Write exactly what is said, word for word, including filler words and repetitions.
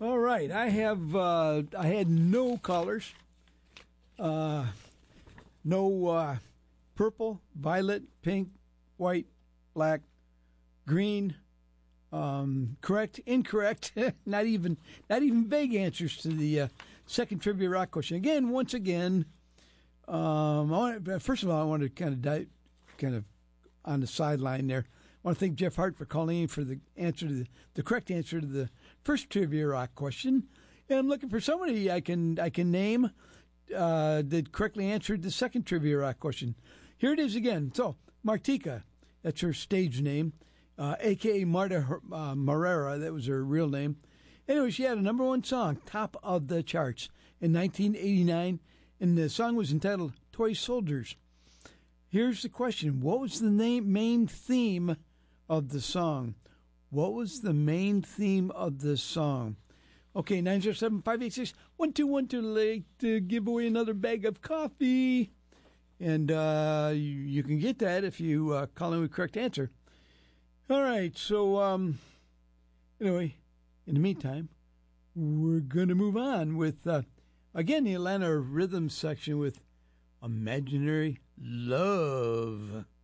All right, I have uh, I had no colors, uh, no uh, purple, violet, pink, white, black, green. Um, correct, incorrect, not even not even vague answers to the uh, second trivia rock question. Again, once again, um, I want, first of all, I want to kind of di- kind of on the sideline there. I want to thank Jeff Hart for calling in for the answer to the, the correct answer to the first trivia rock question. And I'm looking for somebody I can I can name uh, that correctly answered the second trivia rock question. Here it is again. So Martika, that's her stage name, uh, a k a. Marta uh, Marrera. That was her real name. Anyway, she had a number one song, top of the charts, in nineteen eighty-nine, and the song was entitled Toy Soldiers. Here's the question. What was the name, main theme of the song? What was the main theme of the song? Okay, nine zero seven, five eight six, one two one two, like to give away another bag of coffee. And uh, you, you can get that if you uh, call in with the correct answer. All right, so um, anyway, in the meantime, we're going to move on with, uh, again, the Atlanta Rhythm section with Imaginary Love.